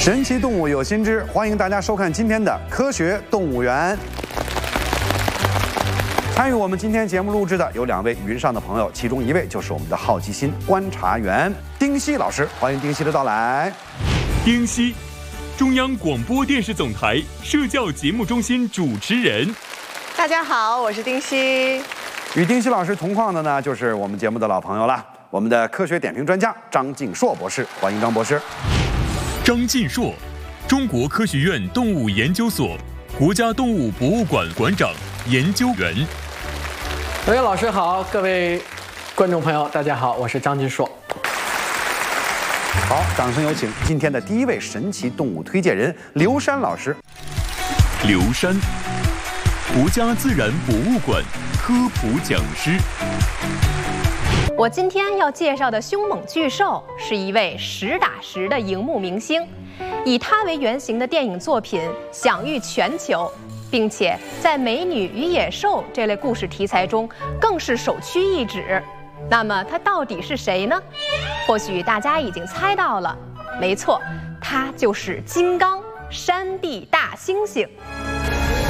神奇动物有新知，欢迎大家收看今天的科学动物园。参与我们今天节目录制的有2位云上的朋友，其中1位就是我们的好奇心观察员丁希老师，欢迎丁希的到来。 丁希，中央广播电视总台社教节目中心主持人。 大家好，我是丁希。 与丁希老师同框的呢，就是我们节目的老朋友了，我们的科学点评专家张晋硕博士，欢迎张博士。 张晋硕，中国科学院动物研究所国家动物博物馆馆长、研究员。 各位老师好，各位观众朋友，大家好，我是张晋硕。 好，掌声有请今天的第1位神奇动物推荐人刘珊老师。 刘珊，国家自然博物馆科普讲师。 我今天要介绍的凶猛巨兽是一位实打实的荧幕明星，以他为原型的电影作品享誉全球，并且在《美女与野兽》这类故事题材中更是首屈一指。那么他到底是谁呢？或许大家已经猜到了，没错，他就是金刚，山地大猩猩。